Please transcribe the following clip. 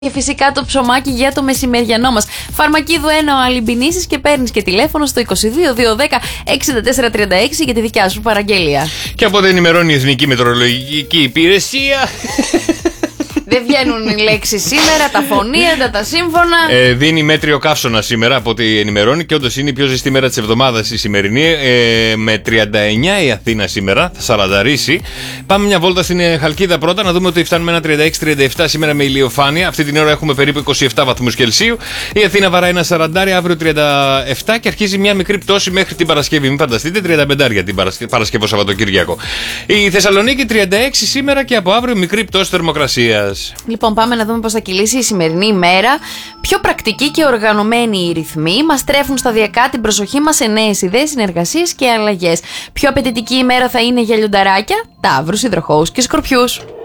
Και φυσικά το ψωμάκι για το μεσημεριανό μας. Φαρμακίδου 1 ο Αλυμπινήσης και παίρνεις και τηλέφωνο στο 22 210 6436 για τη δικιά σου παραγγελία. Και από ό,τι ενημερώνει η Εθνική Μετεωρολογική Υπηρεσία. Δεν βγαίνουν οι λέξεις σήμερα, τα φωνήεντα, τα σύμφωνα. Δίνει μέτριο καύσωνα σήμερα από ό,τι ενημερώνει και όντως είναι η πιο ζεστή μέρα της εβδομάδας η σημερινή. Με 39 η Αθήνα σήμερα, θα σαρανταρίσει. Πάμε μια βόλτα στην Χαλκίδα πρώτα, να δούμε ότι φτάνουμε ένα 36-37 σήμερα με ηλιοφάνεια. Αυτή την ώρα έχουμε περίπου 27 βαθμούς Κελσίου. Η Αθήνα βαράει ένα 40, αύριο 37 και αρχίζει μια μικρή πτώση μέχρι την Παρασκευή. Μην φανταστείτε, 35 την Παρασκευό Σαββατοκύριακο. Η Θεσσαλονίκη 36 σήμερα και από αύριο μικρή πτώση θερμοκρασίας. Λοιπόν, πάμε να δούμε πώς θα κυλήσει η σημερινή ημέρα. Πιο πρακτικοί και οργανωμένοι οι ρυθμοί μας τρέφουν σταδιακά την προσοχή μας σε νέες ιδέες, συνεργασίες και αλλαγές. Πιο απαιτητική ημέρα θα είναι για λιονταράκια, ταύρους, υδροχόους και σκορπιούς.